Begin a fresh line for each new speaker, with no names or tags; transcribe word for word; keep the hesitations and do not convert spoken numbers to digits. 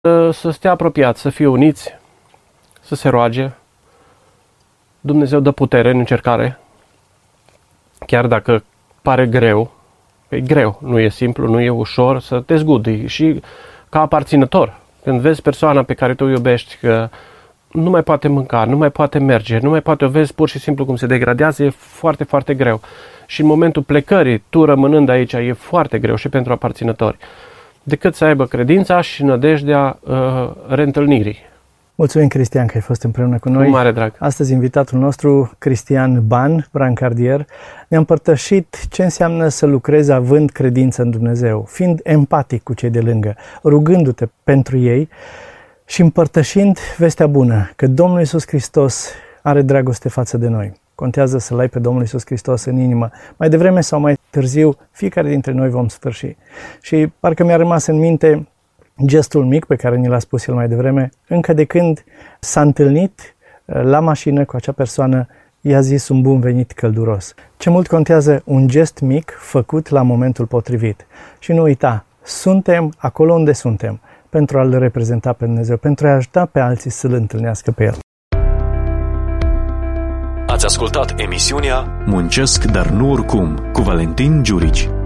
să stea apropiat, să fie uniți, să se roage. Dumnezeu dă putere în încercare, chiar dacă pare greu. E greu, nu e simplu, nu e ușor să te zgudui. Și ca aparținător, când vezi persoana pe care tu o iubești că nu mai poate mânca, nu mai poate merge, nu mai poate, o vezi pur și simplu cum se degradează, e foarte, foarte greu. Și în momentul plecării, tu rămânând aici, e foarte greu și pentru aparținători, decât să aibă credința și nădejdea uh, reîntâlnirii.
Mulțumim, Cristian, că ai fost împreună cu noi.
Cu mare drag.
Astăzi invitatul nostru, Cristian Ban, brancardier, ne-a împărtășit ce înseamnă să lucrezi având credință în Dumnezeu, fiind empatic cu cei de lângă, rugându-te pentru ei și împărtășind vestea bună, că Domnul Iisus Hristos are dragoste față de noi. Contează să-L ai pe Domnul Iisus Hristos în inimă. Mai devreme sau mai târziu, fiecare dintre noi vom sfârși. Și parcă mi-a rămas în minte gestul mic pe care ni l-a spus el mai devreme, încă de când s-a întâlnit la mașină cu acea persoană, i-a zis un bun venit călduros. Ce mult contează un gest mic făcut la momentul potrivit. Și nu uita, suntem acolo unde suntem pentru a-L reprezenta pe Dumnezeu, pentru a ajuta pe alții să-L întâlnească pe El.
Ați ascultat emisiunea Muncesc, dar nu oricum, cu Valentin Giurici.